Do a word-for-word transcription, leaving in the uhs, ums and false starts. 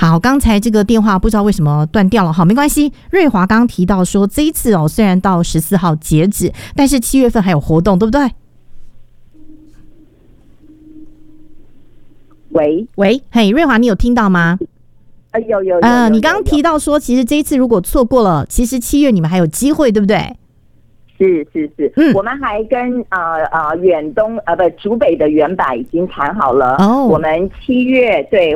好，刚才这个电话不知道为什么断掉了哈，没关系。瑞华刚刚提到说，这一次哦，虽然到十四号截止，但是七月份还有活动，对不对？ 喂喂，嘿，瑞华，你有听到吗？ 呃，有有有呃，你刚刚提到说，其实这一次如果错过了，其实七月你们还有机会，对不对？ 是是是， 嗯， 我们还跟呃呃远东呃不竹北的原版已经谈好了， 哦， 我们七月对